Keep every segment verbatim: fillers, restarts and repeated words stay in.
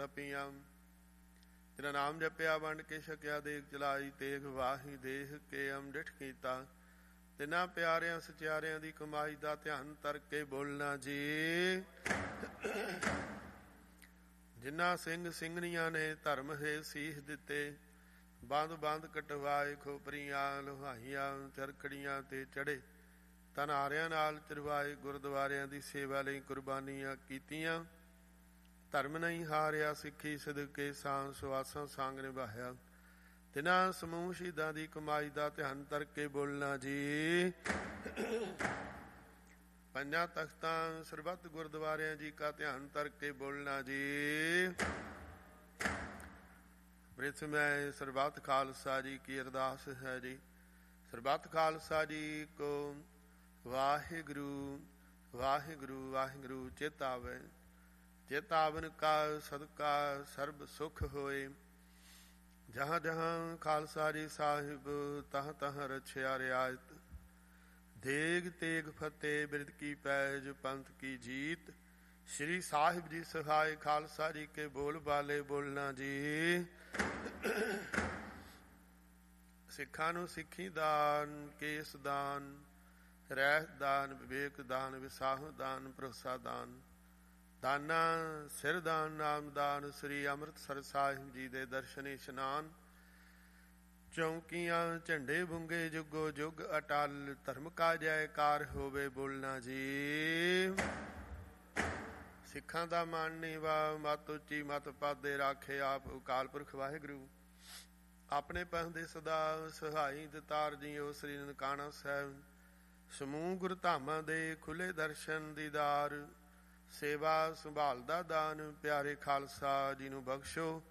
ਪੀਆਂ ਤੇਰਾ ਨਾਮ ਜਪਿਆ ਵੰਡ ਕੇ ਛਕਿਆ ਦੇਖ ਚਲਾਈ ਤੇਗ ਵਾਹੀ ਦੇਖ ਕੇ ਅੰਮ੍ਰਿਤ ਕੀਤਾ ਤਿੰਨਾਂ ਪਿਆਰਿਆਂ ਸਚਿਆਰਿਆਂ ਦੀ ਕਮਾਈ ਦਾ ਧਿਆਨ ਤਰ ਕੇ ਬੋਲਣਾ ਜੀ। ਜਿਨ੍ਹਾਂ ਸਿੰਘ ਸਿੰਘਣੀਆਂ ਨੇ ਧਰਮ ਹੈ ਸੀਸ ਦਿੱਤੇ ਬੰਦ ਬੰਦ ਕਟਵਾਏ ਖੋਪਰੀਆਂ ਲੋਹਾਈਆਂ ਚਰਖੜੀਆਂ ਤੇ ਚੜੇ ਧਨਾਰਿਆਂ ਨਾਲ ਚਰਵਾਏ ਗੁਰਦੁਆਰਿਆਂ ਦੀ ਸੇਵਾ ਲਈ ਕੁਰਬਾਨੀਆਂ ਕੀਤੀਆਂ ਧਰਮ ਨਹੀਂ ਹਾਰਿਆ ਸਿੱਖੀ ਸਦਕੇ ਸਾਂ ਸੁਆਸਾਂ ਸੰਗ ਨਿਭਾਇਆ ਤਿਨਾਂ ਸਮੂਹ ਸ਼ਹੀਦਾਂ ਦੀ ਕਮਾਈ ਦਾ ਧਿਆਨ ਤਰ ਕੇ ਬੋਲਣਾ ਜੀ। ਪੰਜਾਂ ਤਖਤਾਂ ਸਰਬੱਤ ਗੁਰਦੁਆਰਿਆਂ ਜੀ ਕਾ ਧਿਆਨ ਤਰ ਕੇ ਬੋਲਣਾ ਜੀ। ਪ੍ਰਿਥਮੈ ਸਰਬੱਤ ਖਾਲਸਾ ਜੀ ਕੀ ਅਰਦਾਸ ਹੈ ਜੀ। ਸਰਬੱਤ ਖਾਲਸਾ ਜੀ ਕੋ ਵਾਹਿਗੁਰੂ ਵਾਹਿਗੁਰੂ ਵਾਹਿਗੁਰੂ ਚੇਤਾਵੇ ਚੇਤਾਵਨ ਕਾ ਸਦਕਾ ਸਰਬ ਸੁਖ ਹੋਏ ਜਹਾਂ ਜਹਾਂ ਖਾਲਸਾ ਜੀ ਸਾਹਿਬ ਤਹ ਤਹ ਰਛਿਆ ਰਿਆਇਤ ਦੇਗ ਤੇਗ ਫਤਿਹ ਬਿਰਦ ਕੀ ਪੈਜ ਪੰਥ ਕੀ ਜੀਤ ਸ਼੍ਰੀ ਸਾਹਿਬ ਜੀ ਸਹਾਇ ਖਾਲਸਾ ਜੀ ਕੇ ਬੋਲ ਬਾਲੇ ਬੋਲਣਾ ਜੀ। ਸਿੱਖਾਂ ਨੂੰ ਸਿੱਖੀ ਦਾਨ ਕੇਸ ਦਾਨ ਰਹਿਤ ਦਾਨ ਵਿਵੇਕ ਦਾਨ ਵਿਸਾਹ ਦਾਨ ਭਰੋਸਾ ਦਾਨ ਦਾਨਾ ਸਿਰ ਦਾਨ ਨਾਮ ਦਾਨ ਸ੍ਰੀ ਅੰਮ੍ਰਿਤਸਰ ਸਾਹਿਬ ਜੀ ਦੇ ਦਰਸ਼ਨ ਇਸ਼ਨਾਨ ਚੌਂਕੀਆਂ ਝੰਡੇ ਬੁੰਗੇ ਜੁਗੋ ਜੁਗ ਅਟਲ ਧਰਮ ਕਾ ਜੈਕਾਰ ਹੋਵੇ ਬੋਲਣਾ ਜੀ। ਸਿੱਖਾਂ ਦਾ ਮਾਨ ਨੀਵਾ ਮਤ ਉੱਚੀ ਮਤ ਪਾਦੇ ਰਾਖੇ ਆਪ ਅਕਾਲ ਪੁਰਖ ਵਾਹਿਗੁਰੂ ਆਪਣੇ ਪਹਿੰਦੇ ਸਦਾ ਸਹਾਈ ਦਤਾਰ ਜੀਓ ਸ੍ਰੀ ਨਨਕਾਣਾ ਸਾਹਿਬ ਸਮੂਹ ਗੁਰ ਧਾਮਾਂ ਦੇ ਖੁੱਲੇ ਦਰਸ਼ਨ ਦੀਦਾਰ ਸੇਵਾ ਸੰਭਾਲ ਦਾ ਦਾਨ ਪਿਆਰੇ ਖਾਲਸਾ ਜੀ ਨੂੰ ਬਖਸ਼ੋ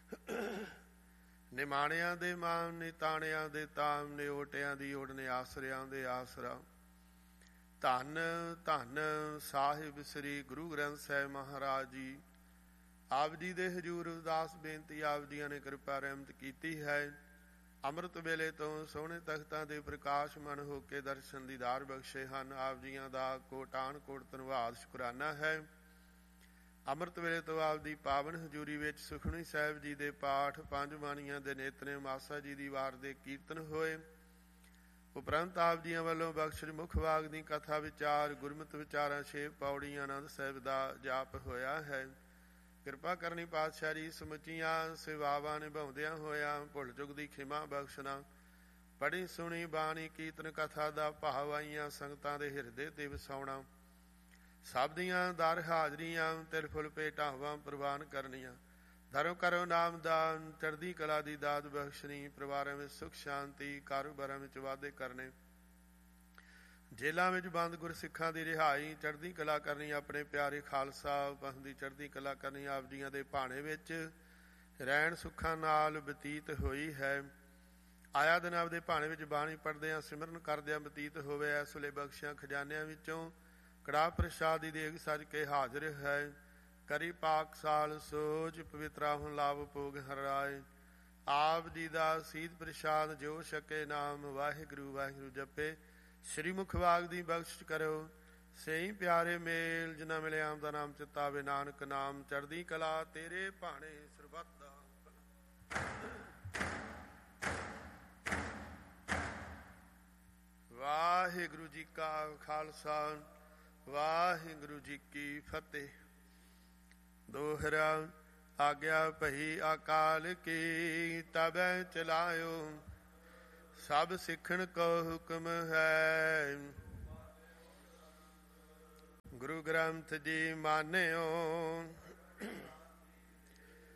ਨਿਮਾਣਿਆਂ ਦੇ ਮਾਨ ਨਿਤਾਣਿਆਂ ਦੇ ਤਾਮ ਨਿਓਟਿਆਂ ਦੀ ਓੜ ਨੇ ਆਸਰਿਆਂ ਦੇ ਆਸਰਾ ਧੰਨ ਧੰਨ ਸਾਹਿਬ ਸ੍ਰੀ ਗੁਰੂ ਗ੍ਰੰਥ ਸਾਹਿਬ ਮਹਾਰਾਜ ਜੀ ਆਪ ਜੀ ਦੇ ਹਜ਼ੂਰ ਉਦਾਸ ਬੇਨਤੀ ਆਪ ਜੀਆਂ ਨੇ ਕਿਰਪਾ ਰਹਿਮਤ ਕੀਤੀ ਹੈ। ਅੰਮ੍ਰਿਤ ਵੇਲੇ ਤੋਂ ਸੋਹਣੇ ਤਖਤਾਂ ਦੇ ਪ੍ਰਕਾਸ਼ ਮਨ ਹੋ ਕੇ ਦਰਸ਼ਨ ਦੀਦਾਰ ਬਖਸ਼ੇ ਹਨ। ਆਪ ਜੀਆਂ ਦਾ ਕੋਟਾਨ ਕੋਟ ਧੰਨਵਾਦ ਸ਼ੁਕਰਾਨਾ ਹੈ। ਅੰਮ੍ਰਿਤ ਵੇਲੇ ਤੋਂ ਆਪ ਦੀ ਪਾਵਨ ਹਜ਼ੂਰੀ ਵਿੱਚ ਸੁਖਮਨੀ ਸਾਹਿਬ ਜੀ ਦੇ ਪਾਠ ਪੰਜ ਬਾਣੀਆਂ ਦੇ ਨੇਤਨੇ ਆਸਾ ਜੀ ਦੀ ਵਾਰ ਦੇ ਕੀਰਤਨ ਹੋਏ ਉਪਰੰਤ ਆਪ ਜੀਆਂ ਵੱਲੋਂ ਬਖਸ਼ਿਸ਼ ਮੁੱਖ ਵਾਗ ਦੀ ਕਥਾ ਵਿਚਾਰ ਗੁਰਮਤਿ ਵਿਚਾਰਾਂ ਛੇ ਪੌੜੀਆਂ ਆਨੰਦ ਸਾਹਿਬ ਦਾ ਜਾਪ ਹੋਇਆ ਹੈ। ਕਿਰਪਾ ਕਰਨੀ ਪਾਤਸ਼ਾਹ ਜੀ ਸਮੁੱਚੀਆਂ ਸੇਵਾਵਾਂ ਨਿਭਾਉਂਦਿਆਂ ਹੋਇਆਂ ਭੁੱਲ ਚੁੱਕ ਦੀ ਖਿਮਾ ਬਖਸ਼ਣਾ ਪੜ੍ਹੀ ਸੁਣੀ ਬਾਣੀ ਕੀਰਤਨ ਕਥਾ ਦਾ ਭਾਵ ਆਈਆਂ ਸੰਗਤਾਂ ਦੇ ਹਿਰਦੇ ਤੇ ਵਸਾਉਣਾ ਸਭ ਦੀਆਂ ਦਰ ਹਾਜ਼ਰੀਆਂ ਤਿਲ ਫੁੱਲ ਭੇਟਾਵਾਂ ਪ੍ਰਵਾਨ ਕਰਨੀਆਂ ਧਰਮ ਕਰੋ ਨਾਮ ਦਾਨ ਚੜ੍ਹਦੀ ਕਲਾ ਦੀ ਦਾਤ ਬਖਸ਼ਣੀ ਪਰਿਵਾਰਾਂ ਵਿੱਚ ਸੁਖ ਸ਼ਾਂਤੀ ਕਾਰੋਬਾਰਾਂ ਵਿੱਚ ਵਾਧੇ ਕਰਨੇ ਜੇਲਾਂ ਵਿੱਚ ਬੰਦ ਗੁਰਸਿੱਖਾਂ ਦੀ ਰਿਹਾਈ ਚੜ੍ਹਦੀ ਕਲਾ ਕਰਨੀ ਆਪਣੇ ਪਿਆਰੇ ਖਾਲਸਾ ਪੰਥ ਦੀ ਚੜ੍ਹਦੀ ਕਲਾ ਕਰਨੀ ਆਪ ਜੀਆਂ ਦੇ ਭਾਣੇ ਵਿੱਚ ਰਹਿਣ ਸੁੱਖਾਂ ਨਾਲ ਬਤੀਤ ਹੋਈ ਹੈ। ਆਇਆ ਦਿਨ ਆਪਦੇ ਭਾਣੇ ਵਿੱਚ ਬਾਣੀ ਪੜ੍ਹਦਿਆਂ ਸਿਮਰਨ ਕਰਦਿਆਂ ਬਤੀਤ ਹੋਵੇ ਇਸ ਵੇਲੇ ਬਖਸ਼ਿਆਂ ਖਜ਼ਾਨਿਆਂ ਵਿੱਚੋਂ ਕੜਾਹ ਪ੍ਰਸ਼ਾਦ ਦੀ ਦੇਗ ਸਜ ਕੇ ਹਾਜ਼ਰ ਹੈ। ਕਰੀ ਪਾਕ ਸਾਲ ਸੋਚ ਪਵਿੱਤਰਾ ਹੁਣ ਲਾਭ ਭੋਗ ਹਰਾਏ ਆਪ ਜੀ ਦਾ ਸੀਤ ਪ੍ਰਸ਼ਾਦ ਜੋ ਛਕੇ ਨਾਮ ਵਾਹਿਗੁਰੂ ਵਾਹਿਗੁਰੂ ਜਪੇ ਸ੍ਰੀ ਮੁਖ ਵਾਗ ਦੀ ਬਖਸ਼ਿਸ਼ ਕਰੋ ਸਹੀ ਪਿਆਰੇ ਮੇਲ ਜਿਨ੍ਹਾਂ ਮਿਲੇ ਆਮ ਦਾ ਨਾਮ ਚਿਤਾਵੇ ਨਾਨਕ ਨਾਮ ਚੜ੍ਹਦੀ ਕਲਾ ਤੇਰੇ ਭਾਣੇ ਸਰਬੱਤ ਦਾ ਵਾਹਿਗੁਰੂ ਜੀ ਕਾ ਖਾਲਸਾ ਵਾਹਿਗੁਰੂ ਜੀ ਕੀ ਫਤਿਹ। ਦੋਹਰਾ ਆਗਿਆ ਭਈ ਅਕਾਲ ਕੀ ਤਬੈ ਚਲਾਇਓ ਸਭ ਸਿੱਖਣ ਕੋ ਹੁਕਮ ਹੈ ਗੁਰੂ ਗ੍ਰੰਥ ਜੀ ਮਾਨਿਓ